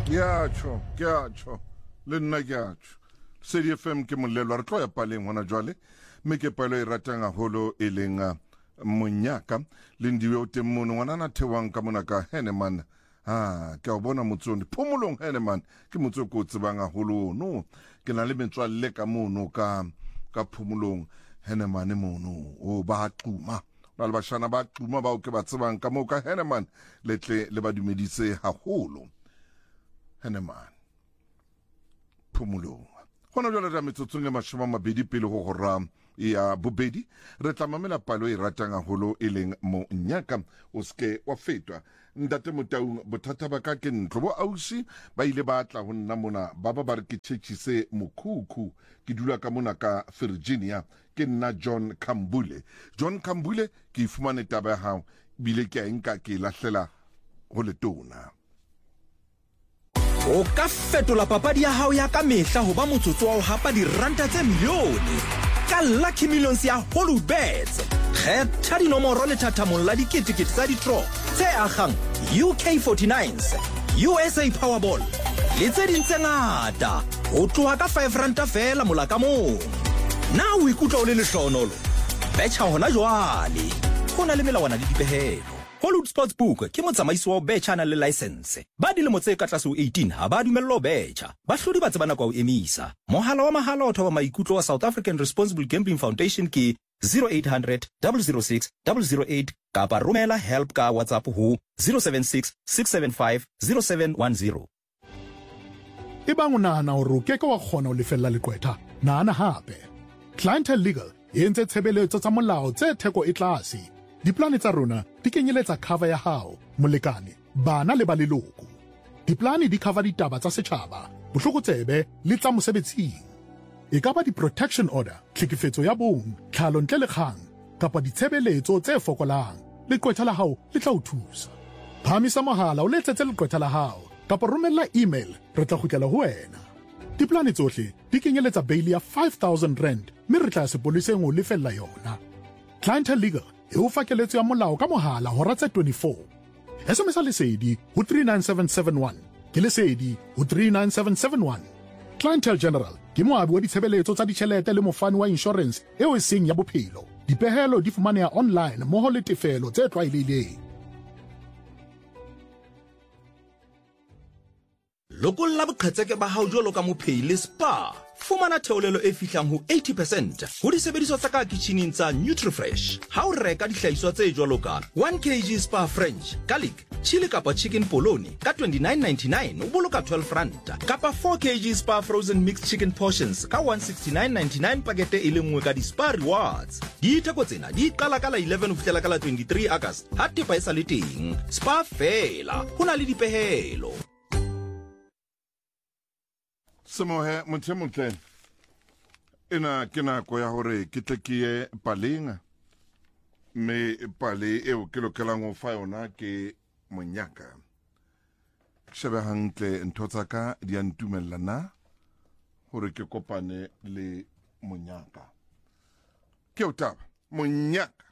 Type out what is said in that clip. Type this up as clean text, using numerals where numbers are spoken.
ke a tšho le nna ke a tšho CDFM ke molelwa re tlo ya paleng hona jwale mme ke palo e ratang haholo e leng monyaka le ndiwe o teng mono ngwanana thewang ka mona ka Henneman ke a bona motsong phomolong Henneman ke motso ko tsebang haholo no ke na le metswalle ka mono ka phomolong Henneman mono o ba quma ba le bashana ba quma ba o ke ba tsebang ka mo ka Henneman letle le ba dumedise haholo Henneman phomolong hona jwale ra metsotsong e mashoma mabedi pele go gora ya bobedi re tla mamela palo e ratang haholo e leng monyaka o ske wa fetwa ntate Motaung bothata ba ka ke ntlo bo ausi ba ile ba tla ho nna mona ba re ke tšhetšise mokhukhu ke dula ka mona ka Virginia ke nna John Kambule ke ifumane taba ya hao bile ke a nka ke lahlela go letona o ka fetola papadi ya hao ya ka mehla ho ba motsotso wa ho hapa diranta tse milione ka Lucky Millions ya Hollywoodbets. Kgetha dinomoro le thathamong la diketekete tsa di-draw tse akgang UK49s, USA Powerball le tse ding tse ngata ho tloha ka R5 fela mola ka mong. Na o ikutlwa o le lehlohonolo? Betjha hona jwale. Ho na le melawana le dipehelo. Hollywood Sportsbook ke motsamaisi wa betjha na le license. Ba dilemo tse ka tlase ho 18 ha ba dumellwa betjha. Bahlodi ba tsebana kwa o emisa. Mohala wa mahala o thoba maikutlo wa South African Responsible Gambling Foundation ke 0800 006 008 kapa romela help ka WhatsApp ho 076 675 0710. Ebang o nahana hore o keke wa kgona ho lefella leqwetha, nahana hape. Clientele Legal e entse tshebeletso tsa molao tse theko e tlase. Diplane tsa rona di kenyeletsa cover ya hao, molekane, bana le ba leloko. Diplane di cover ditaba tsa setjhaba, bohlokotsebe le tsa mosebetsing. E ka ba di-protection order, tlhekefetso ya bong, tlhalo ntle le kgang, kapa ditshebeletso tse fokolang. Leqwetha la hao le tla o thusa. Phamisa mohala o letsetse leqwetha la hao, kapa romella email, re tla kgutlela ho wena. Diplane tsohle di kenyeletsa bail ya R5,000, mme re tla sepoleseng ho lefella yona. Clientele Legal e o fakeletso ya molao ka mohala hora tse 24. SMS lesedi ho 39771 ke lesedi ho 39771. Clientele General ke moabi wa ditshebeletso tsa ditjhelete le mofani wa insurance eo e seng ya bophelo. Dipehelo di fumaneha online mmoho le tefelo tse tlwaelehileng. Lokolla boqhetseke ba hao jwalo ka mophei le spa. Fumana theolelo e fihlang ho 80% ho disebediswa tsa ka kitcheneng tsa Nutrifresh. Ha o reka dihlahiswa tse jwalo ka 1 kg spa French, garlic, chili kapa chicken polony ka R29.99 o boloka R12 kapa 4 kg spa frozen mixed chicken portions ka R169.99 pakete e le nngwe ka di-spa rewards. Ditheko tsena di qala ka la 11 ho fihlela ka la 23 August ha tepa e sa le teng. Spa fela ho na le dipehelo. Semohe montle ena ke nako ya hore ke tle ke ye palenga me pale eo ke lokelang ho fa yona ke monyaka shebe hantle ntho tsa ka di a ntumellana hore ke kopane le monyaka ke o taba monyaka